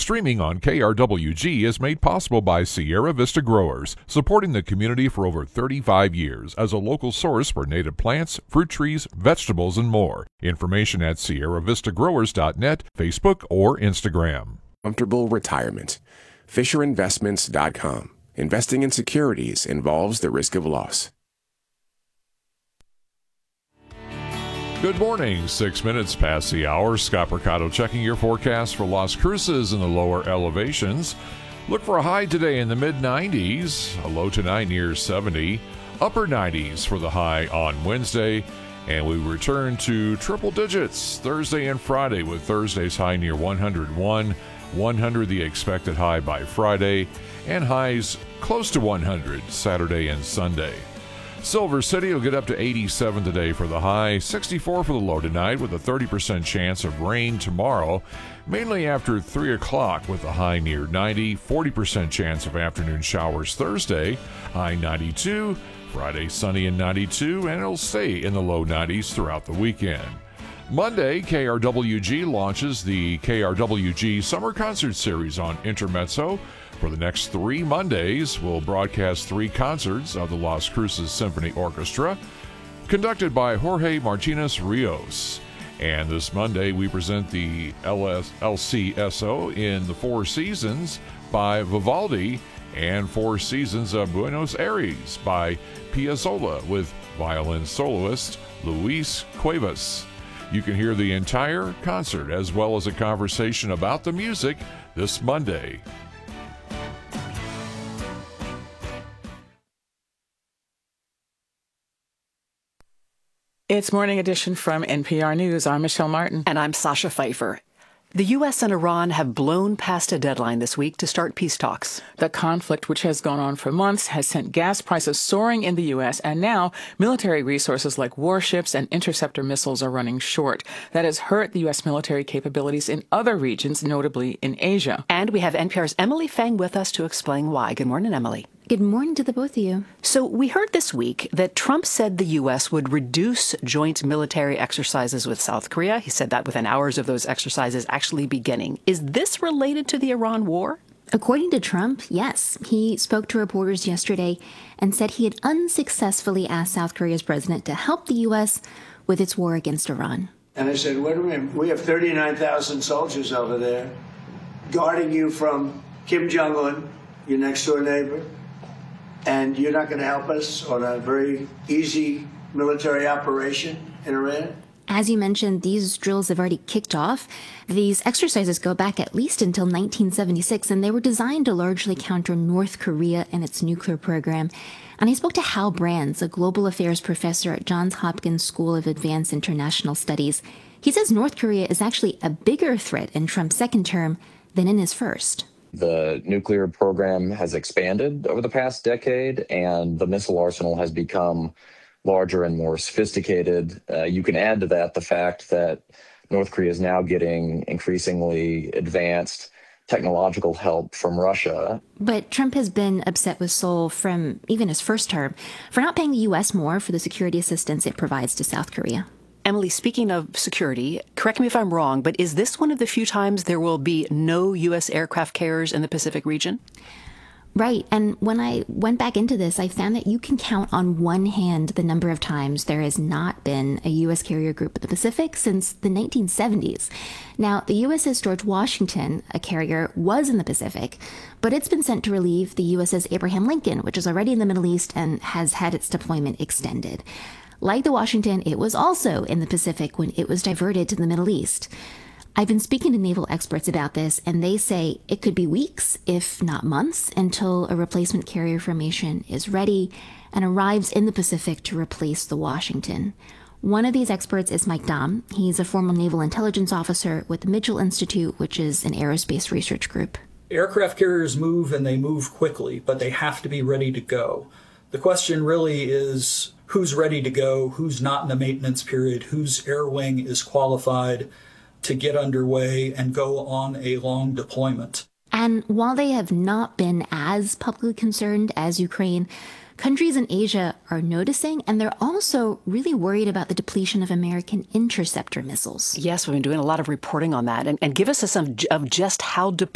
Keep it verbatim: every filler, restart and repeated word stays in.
Streaming on K R W G is made possible by Sierra Vista Growers, supporting the community for over thirty-five years as a local source for native plants, fruit trees, vegetables, and more. Information at sierra vista growers dot net, Facebook, or Instagram. Comfortable retirement. Fisher Investments dot com. Investing in securities involves the risk of loss. Good morning. Six minutes past the hour. Scott Mercado checking your forecast for Las Cruces in the lower elevations. Look for a high today in the mid nineties, a low tonight near seventy, upper nineties for the high on Wednesday, and we return to triple digits Thursday and Friday, with Thursday's high near one hundred one, one hundred the expected high by Friday, and highs close to one hundred Saturday and Sunday. Silver City will get up to eighty-seven today for the high, sixty-four for the low tonight, with a thirty percent chance of rain tomorrow, mainly after three o'clock with a high near ninety, forty percent chance of afternoon showers Thursday, high ninety-two, Friday sunny and ninety-two, and it'll stay in the low nineties throughout the weekend. Monday, K R W G launches the K R W G Summer Concert Series on Intermezzo. For the next three Mondays, we'll broadcast three concerts of the Las Cruces Symphony Orchestra, conducted by Jorge Martinez Rios. And this Monday, we present the L C S O in the Four Seasons by Vivaldi and Four Seasons of Buenos Aires by Piazzolla with violin soloist Luis Cuevas. You can hear the entire concert as well as a conversation about the music this Monday. It's Morning Edition from N P R News. I'm Michelle Martin. And I'm Sasha Pfeiffer. The U S and Iran have blown past a deadline this week to start peace talks. The conflict, which has gone on for months, has sent gas prices soaring in the U S, and now military resources like warships and interceptor missiles are running short. That has hurt the U S military capabilities in other regions, notably in Asia. And we have N P R's Emily Feng with us to explain why. Good morning, Emily. Good morning to the both of you. So we heard this week that Trump said the U S would reduce joint military exercises with South Korea. He said that within hours of those exercises actually beginning. Is this related to the Iran war? According to Trump, yes. He spoke to reporters yesterday and said he had unsuccessfully asked South Korea's president to help the U S with its war against Iran. And I said, wait a minute, we have thirty-nine thousand soldiers over there guarding you from Kim Jong-un, your next door neighbor. And you're not going to help us on a very easy military operation in Iran? As you mentioned, these drills have already kicked off. These exercises go back at least until nineteen seventy-six, and they were designed to largely counter North Korea and its nuclear program. And I spoke to Hal Brands, a global affairs professor at Johns Hopkins School of Advanced International Studies. He says North Korea is actually a bigger threat in Trump's second term than in his first. The nuclear program has expanded over the past decade, and the missile arsenal has become larger and more sophisticated. Uh, you can add to that the fact that North Korea is now getting increasingly advanced technological help from Russia. But Trump has been upset with Seoul from even his first term for not paying the U S more for the security assistance it provides to South Korea. Emily, speaking of security, correct me if I'm wrong, but is this one of the few times there will be no U S aircraft carriers in the Pacific region? Right. And when I went back into this, I found that you can count on one hand the number of times there has not been a U S carrier group in the Pacific since the nineteen seventies. Now, the U S S George Washington, a carrier, was in the Pacific, but it's been sent to relieve the U S S Abraham Lincoln, which is already in the Middle East and has had its deployment extended. Like the Washington, it was also in the Pacific when it was diverted to the Middle East. I've been speaking to naval experts about this, and they say it could be weeks, if not months, until a replacement carrier formation is ready and arrives in the Pacific to replace the Washington. One of these experts is Mike Dahm. He's a former naval intelligence officer with the Mitchell Institute, which is an aerospace research group. Aircraft carriers move, and they move quickly, but they have to be ready to go. The question really is who's ready to go, who's not in the maintenance period, whose air wing is qualified to get underway and go on a long deployment. And while they have not been as publicly concerned as Ukraine, countries in Asia are noticing, and they're also really worried about the depletion of American interceptor missiles. Yes, we've been doing a lot of reporting on that. And, and give us a sense of just how depleted